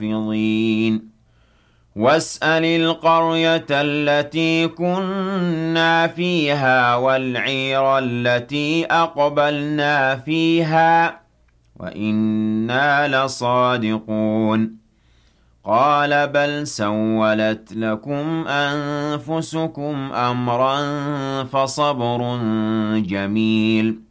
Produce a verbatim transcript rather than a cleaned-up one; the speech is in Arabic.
محفظين واسأل القرية التي كنا فيها والعير التي أقبلنا فيها وإنا لصادقون قال بل سولت لكم أنفسكم أمرا فصبر جميل